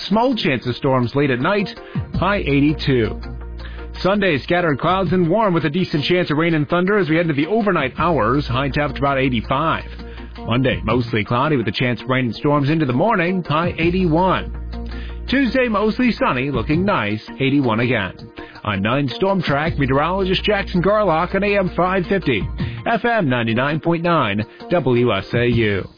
Small chance of storms late at night, high 82. Sunday, scattered clouds and warm with a decent chance of rain and thunder as we head into the overnight hours, high temperature about 85. Monday, mostly cloudy with a chance of rain and storms into the morning, high 81. Tuesday, mostly sunny, looking nice, 81 again. I'm 9 Storm Track meteorologist Jackson Garlock on AM 550, FM 99.9, WSAU.